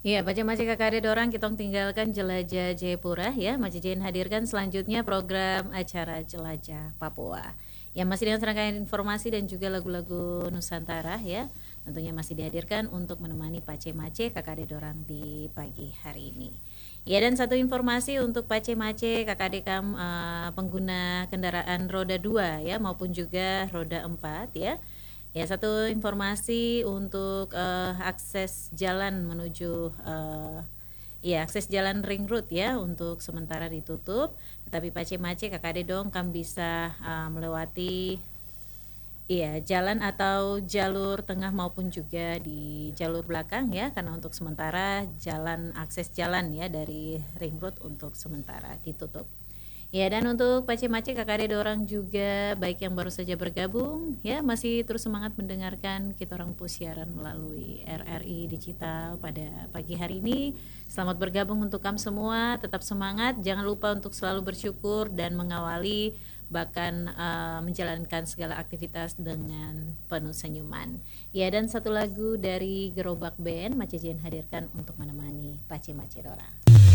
Iya, baca mace kakade dorang kitong tinggalkan jelajah Jayapura ya. Mace Jain hadirkan selanjutnya program acara jelajah Papua. Yang masih dengan serangkaian informasi dan juga lagu-lagu Nusantara ya. Tentunya masih dihadirkan untuk menemani Pace Mace kakade dorang di pagi hari ini. Ya, dan satu informasi untuk Pace Mace kakade pengguna kendaraan roda 2 ya maupun juga roda 4 ya. Ya, satu informasi untuk akses jalan menuju ya akses jalan ring road ya untuk sementara ditutup. Tetapi Pace Mace kakade dong kan bisa melewati iya jalan atau jalur tengah maupun juga di jalur belakang ya karena untuk sementara jalan akses jalan ya dari ring road untuk sementara ditutup. Ya, dan untuk Pace Mace kakak ada orang juga baik yang baru saja bergabung ya masih terus semangat mendengarkan kita orang siaran melalui RRI Digital pada pagi hari ini. Selamat bergabung untuk kamu semua, tetap semangat, jangan lupa untuk selalu bersyukur dan mengawali bahkan menjalankan segala aktivitas dengan penuh senyuman. Ya, dan satu lagu dari Gerobak Band Mace Jen hadirkan untuk menemani Pace Mace Dora.